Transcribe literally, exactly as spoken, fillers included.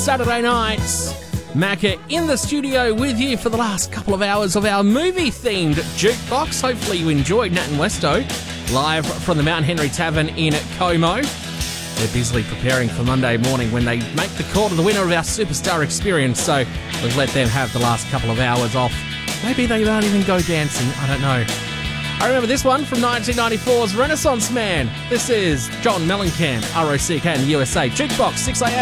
Saturday nights. Macca in the studio with you for the last couple of hours of our movie-themed jukebox. Hopefully you enjoyed Nat and Westo, live from the Mount Henry Tavern in Como. They're busily preparing for Monday morning when they make the call to the winner of our Superstar Experience, so we've let them have the last couple of hours off. Maybe they won't even go dancing, I don't know. I remember this one from nineteen ninety-four's Renaissance Man. This is John Mellencamp, R O C K in the U S A. Jukebox, six a m.